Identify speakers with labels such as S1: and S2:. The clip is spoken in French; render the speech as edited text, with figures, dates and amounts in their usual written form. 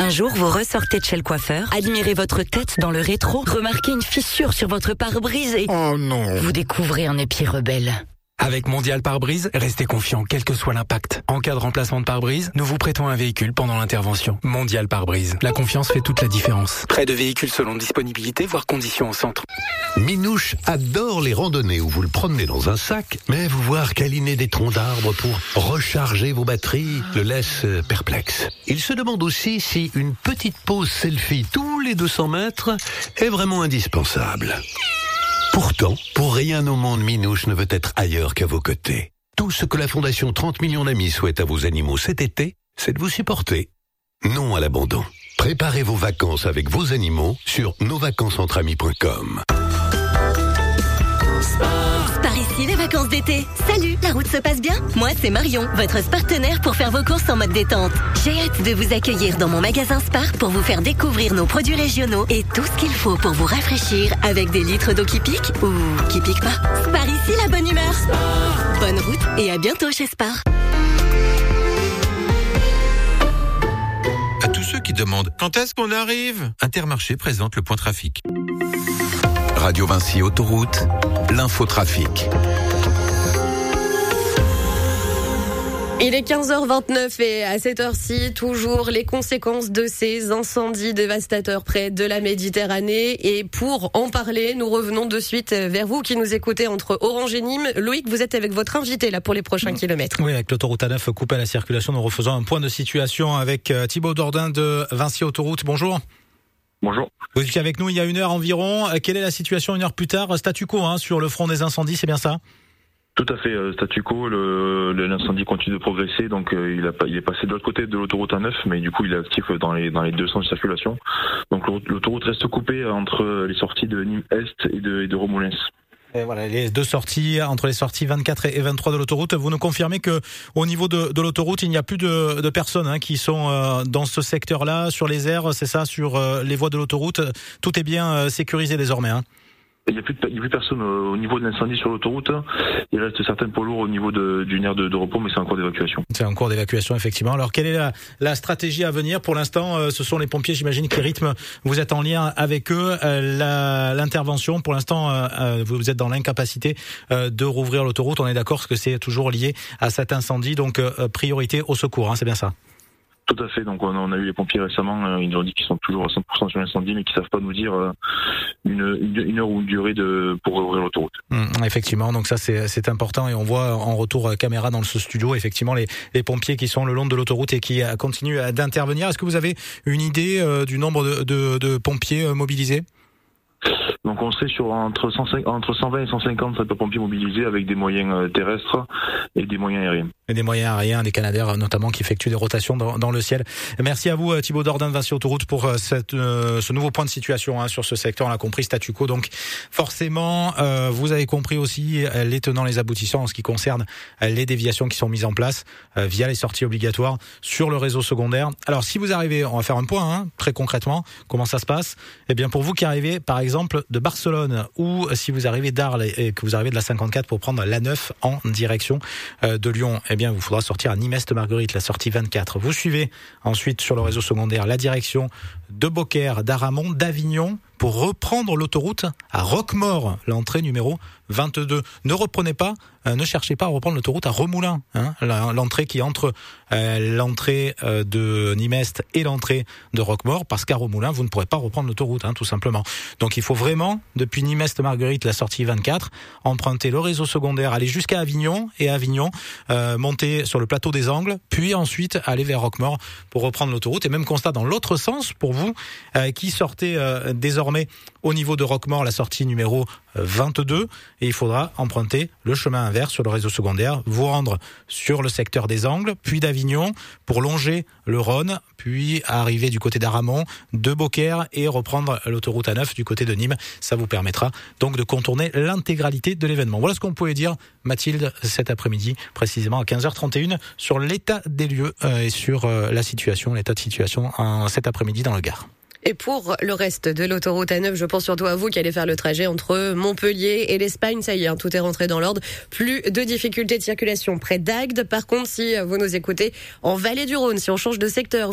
S1: Un jour, vous ressortez de chez le coiffeur, admirez votre tête dans le rétro, remarquez une fissure sur votre pare-brise et...
S2: Oh non!
S1: Vous découvrez un épi rebelle.
S3: Avec Mondial Pare-Brise, restez confiant quel que soit l'impact. En cas de remplacement de pare-brise, nous vous prêtons un véhicule pendant l'intervention. Mondial Pare-Brise. La confiance fait toute la différence. Prêt de véhicules selon disponibilité, voire conditions au centre.
S4: Minouche adore les randonnées où vous le promenez dans un sac, mais vous voir câliner des troncs d'arbres pour recharger vos batteries le laisse perplexe. Il se demande aussi si une petite pause selfie tous les 200 mètres est vraiment indispensable. Pourtant, pour rien au monde, Minouche ne veut être ailleurs qu'à vos côtés. Tout ce que la Fondation 30 millions d'amis souhaite à vos animaux cet été, c'est de vous supporter. Non à l'abandon. Préparez vos vacances avec vos animaux sur nosvacancesentramis.com.
S5: Par ici, les vacances d'été. Salut, la route se passe bien? Moi, c'est Marion, votre partenaire pour faire vos courses en mode détente. J'ai hâte de vous accueillir dans mon magasin Spar pour vous faire découvrir nos produits régionaux et tout ce qu'il faut pour vous rafraîchir avec des litres d'eau qui piquent ou qui piquent pas. Spar ici, la bonne humeur. Spar. Bonne route et à bientôt chez Spar.
S6: À tous ceux qui demandent quand est-ce qu'on arrive, Intermarché présente le point trafic. Radio Vinci Autoroute, l'infotrafic.
S7: Il est 15h29 et à cette heure-ci, toujours les conséquences de ces incendies dévastateurs près de la Méditerranée. Et pour en parler, nous revenons de suite vers vous qui nous écoutez entre Orange et Nîmes. Loïc, vous êtes avec votre invité là pour les prochains kilomètres.
S8: Oui, avec l'autoroute A9 coupée à la circulation, nous refaisons un point de situation avec Thibaut Dordain de Vinci Autoroute. Bonjour.
S9: Bonjour.
S8: Vous étiez avec nous il y a une heure environ. Quelle est la situation une heure plus tard? Statu quo sur le front des incendies, c'est bien ça?
S9: Tout à fait, statu quo, l'incendie continue de progresser, donc il est passé de l'autre côté de l'autoroute A9, mais du coup il est actif dans les deux sens de circulation. Donc l'autoroute reste coupée entre les sorties de Nîmes Est et de Romulens.
S8: Et voilà, les deux sorties, entre les sorties 24 et 23 de l'autoroute. Vous nous confirmez que au niveau de l'autoroute, il n'y a plus de personnes qui sont dans ce secteur-là, sur les aires, c'est ça, sur les voies de l'autoroute. Tout est bien sécurisé désormais.
S9: Il n'y a plus personne au niveau de l'incendie sur l'autoroute. Il reste certains poids lourds au niveau d'une aire de repos, mais c'est en cours d'évacuation.
S8: C'est en cours d'évacuation, effectivement. Alors, quelle est la stratégie à venir? Pour l'instant, ce sont les pompiers, j'imagine, qui rythment. Vous êtes en lien avec eux. L'intervention, pour l'instant, vous êtes dans l'incapacité de rouvrir l'autoroute. On est d'accord parce que c'est toujours lié à cet incendie. Donc, priorité au secours, c'est bien ça?
S9: Tout à fait. Donc on a eu les pompiers récemment, ils nous ont dit qu'ils sont toujours à 100% sur l'incendie, mais qu'ils savent pas nous dire une heure ou une durée pour ouvrir l'autoroute.
S8: Effectivement, donc ça c'est important et on voit en retour caméra dans ce studio effectivement les pompiers qui sont le long de l'autoroute et qui continuent d'intervenir. Est-ce que vous avez une idée du nombre de pompiers mobilisés?
S9: Donc on sait sur entre 120 et 150 sapeurs-pompiers mobilisés avec des moyens terrestres et des moyens aériens. Et
S8: des moyens aériens, des Canadair notamment qui effectuent des rotations dans le ciel. Merci à vous Thibaut Dordain de Vinci Autoroute pour ce nouveau point de situation sur ce secteur. On l'a compris, statu quo. Donc forcément, vous avez compris aussi les tenants, les aboutissants en ce qui concerne les déviations qui sont mises en place via les sorties obligatoires sur le réseau secondaire. Alors si vous arrivez, on va faire un point très concrètement, comment ça se passe? Eh bien pour vous qui arrivez par exemple de Barcelone ou si vous arrivez d'Arles et que vous arrivez de la 54 pour prendre la 9 en direction de Lyon, eh bien, vous faudra sortir à Nîmes-Est-Marguerite, la sortie 24. Vous suivez ensuite sur le réseau secondaire la direction de Beaucaire, d'Aramon, d'Avignon pour reprendre l'autoroute à Roquemaure, l'entrée numéro 22. Ne reprenez pas, ne cherchez pas à reprendre l'autoroute à Remoulins, l'entrée qui est entre l'entrée de Nîmes-Est et l'entrée de Roquemaure, parce qu'à Remoulins, vous ne pourrez pas reprendre l'autoroute, tout simplement. Donc il faut vraiment, depuis Nîmes-Est-Marguerite, la sortie 24, emprunter le réseau secondaire, aller jusqu'à Avignon, et Avignon, monter sur le plateau des Angles, puis ensuite aller vers Roquemaure pour reprendre l'autoroute. Et même constat dans l'autre sens, pour vous, qui sortez désormais au niveau de Roquemaure, la sortie numéro 22, et il faudra emprunter le chemin inverse sur le réseau secondaire, vous rendre sur le secteur des Angles, puis d'Avignon, pour longer le Rhône, puis arriver du côté d'Aramon, de Beaucaire, et reprendre l'autoroute A9 du côté de Nîmes. Ça vous permettra donc de contourner l'intégralité de l'événement. Voilà ce qu'on pouvait dire, Mathilde, cet après-midi, précisément à 15h31, sur l'état des lieux et sur l'état de situation cet après-midi dans le Gard.
S7: Et pour le reste de l'autoroute A9, je pense surtout à vous qui allez faire le trajet entre Montpellier et l'Espagne. Ça y est, tout est rentré dans l'ordre. Plus de difficultés de circulation près d'Agde. Par contre, si vous nous écoutez en Vallée du Rhône, si on change de secteur,